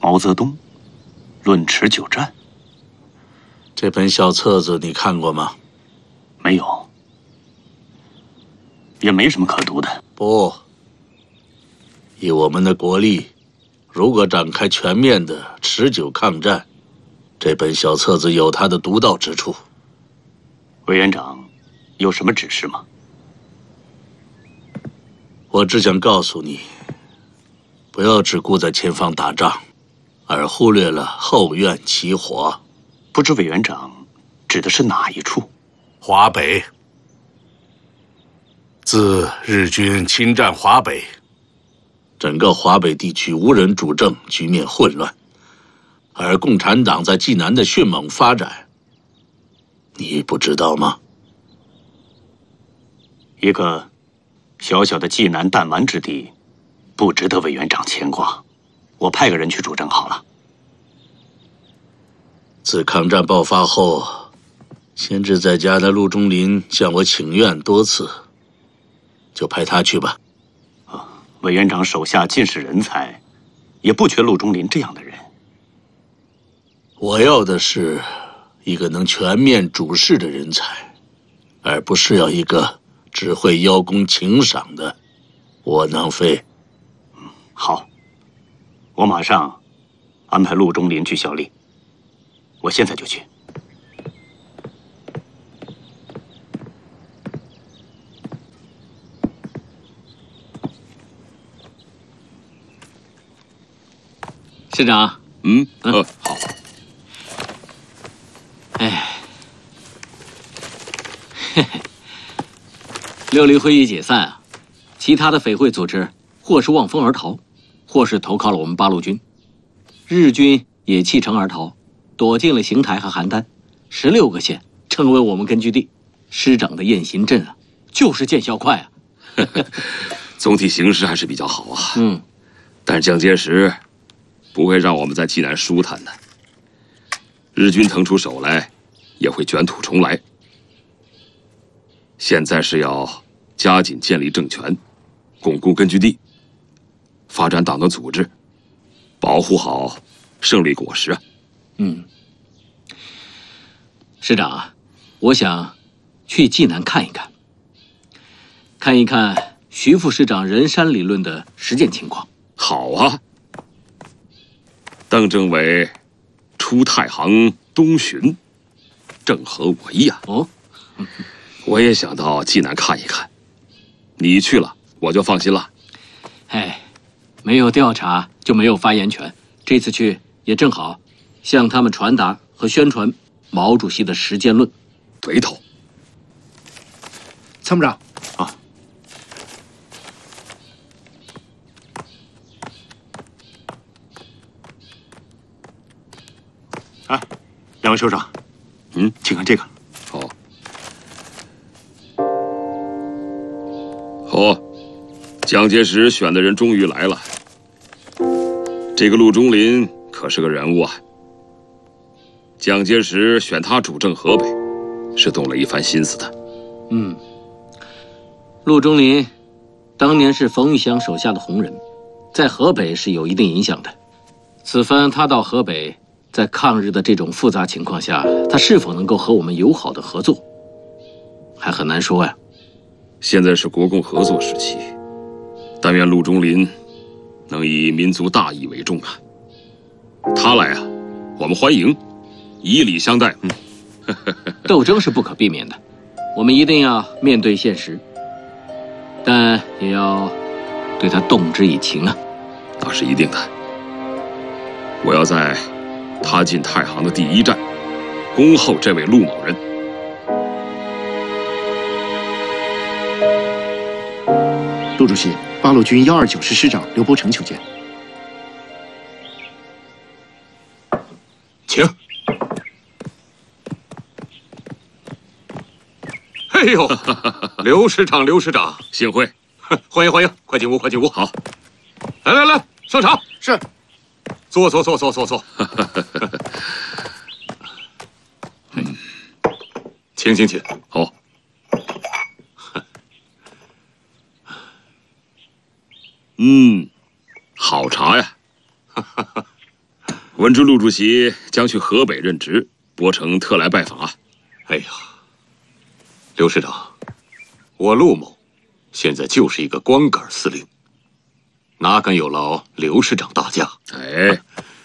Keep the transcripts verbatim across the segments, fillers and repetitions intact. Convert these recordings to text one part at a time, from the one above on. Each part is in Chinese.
毛泽东论持久战。 这本小册子你看过吗？ 没有，也没什么可读的。 不，以我们的国力，如果展开全面的持久抗战，这本小册子有它的独到之处。 委员长有什么指示吗？ 我只想告诉你，不要只顾在前方打仗，而忽略了后院起火。 不知委员长指的是哪一处？ 华北。自日军侵占华北，整个华北地区无人主政，局面混乱，而共产党在济南的迅猛发展，你不知道吗？ 一个小小的济南弹丸之地，不值得委员长牵挂。我派个人去主政好了。 自抗战爆发后，闲置在家的陆中林向我请愿多次，就派他去吧。 啊，委员长手下尽是人才，也不缺陆中林这样的人。 我要的是一个能全面主事的人才，而不是要一个只会邀功请赏的窝囊废。 嗯，好，我马上安排陆中林去效力。我现在就去。 师长， 嗯，呃，好。 哎，嘿嘿，六黎会议解散啊，其他的匪会组织或是望风而逃，或是投靠了我们八路军，日军也弃城而逃。躲进了邢台和邯郸，十六个县成为我们根据地。师长的雁行阵啊，就是见效快啊。 总体形势还是比较好啊。 嗯， 但是蒋介石不会让我们在济南舒坦的。日军腾出手来，也会卷土重来。现在是要加紧建立政权，巩固根据地，发展党的组织，保护好胜利果实啊。 嗯，师长啊，我想去济南看一看，看一看徐副师长人山理论的实践情况。 好啊，邓政委出太行东巡，正合我意啊。 哦， 我也想到济南看一看，你去了我就放心了。 哎，没有调查就没有发言权，这次去也正好向他们传达和宣传毛主席的实践论。 对头。 参谋长啊，哎，两位首长， 嗯， 请看这个。 好。好，蒋介石选的人终于来了。这个陆中林可是个人物啊。蒋介石选他主政河北，是动了一番心思的。 嗯，陆中林当年是冯玉祥手下的红人，在河北是有一定影响的。此番他到河北，在抗日的这种复杂情况下，他是否能够和我们友好的合作，还很难说呀。 现在是国共合作时期，但愿陆中林能以民族大义为重啊。他来啊，我们欢迎，以礼相待。嗯， 斗争是不可避免的，我们一定要面对现实，但也要对他动之以情啊。 那是一定的。我要在他进太行的第一站，恭候这位陆某人。 陆主席，八路军幺二九师师长刘伯承求见。 请。哎呦，刘师长，刘师长， 幸会， 欢迎欢迎，快进屋，快进屋。 好， 来来来，上场。 是。 坐坐坐坐坐坐。请请请。 好。嗯，好茶呀。 闻知陆主席将去河北任职，伯承特来拜访啊。 哎呀，刘师长，我陆某现在就是一个光杆司令，哪敢有劳刘师长大驾？ 哎，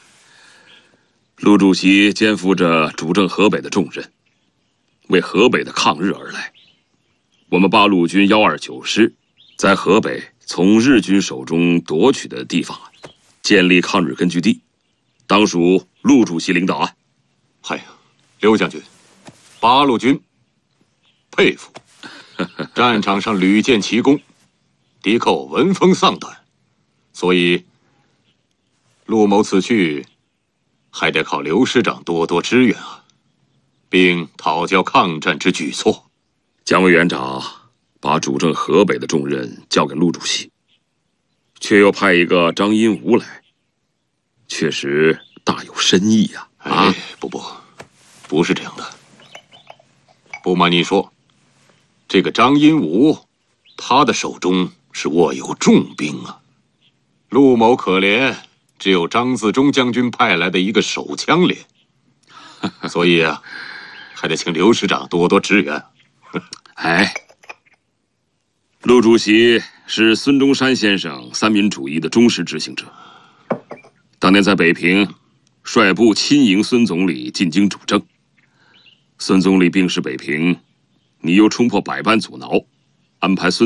陆主席肩负着主政河北的重任，为河北的抗日而来。我们八路军幺二九师在河北从日军手中夺取的地方，建立抗日根据地，当属陆主席领导啊。 哎呀，刘将军，八路军佩服，战场上屡建奇功，敌寇闻风丧胆，所以陆某此去还得靠刘师长多多支援啊，并讨教抗战之举措。 蒋委员长把主政河北的重任交给陆主席，却又派一个张荫吾来，确实大有深意呀！啊， 哎，不不，不是这样的。不瞒您说，这个张荫吾，他的手中是握有重兵啊。陆某可怜，只有张自忠将军派来的一个手枪连，所以啊，还得请刘师长多多支援。 哎，陆主席是孙中山先生三民主义的忠实执行者。当年在北平，率部亲迎孙总理进京主政。孙总理病逝北平，你又冲破百般阻挠，安排孙